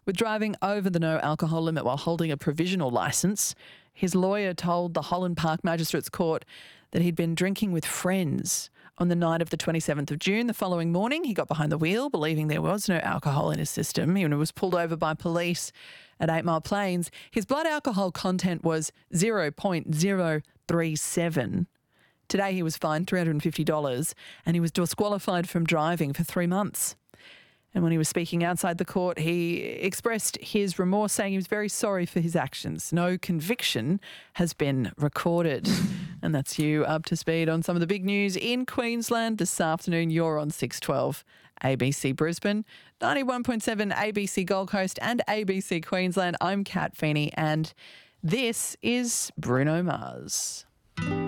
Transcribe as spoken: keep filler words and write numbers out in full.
with driving over the no alcohol limit while holding a provisional licence. His lawyer told the Holland Park Magistrates Court that he'd been drinking with friends on the night of the twenty-seventh of June. The following morning, he got behind the wheel, believing there was no alcohol in his system. He was pulled over by police at Eight Mile Plains. His blood alcohol content was zero point zero three seven. Today he was fined three hundred fifty dollars and he was disqualified from driving for three months. And when he was speaking outside the court, he expressed his remorse, saying he was very sorry for his actions. No conviction has been recorded. And that's you up to speed on some of the big news in Queensland this afternoon. You're on six twelve A B C Brisbane, ninety-one point seven A B C Gold Coast and A B C Queensland. I'm Kat Feeney and this is Bruno Mars.